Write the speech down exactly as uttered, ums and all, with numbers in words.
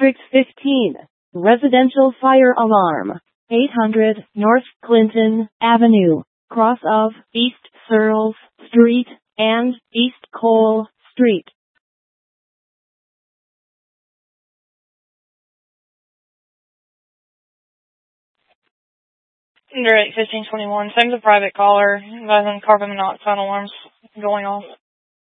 District fifteen. Residential fire alarm. eight hundred North Clinton Avenue, cross of East Searles Street and East Cole Street. Direct fifteen twenty-one. Same as a private caller. Guys on carbon monoxide alarms going off.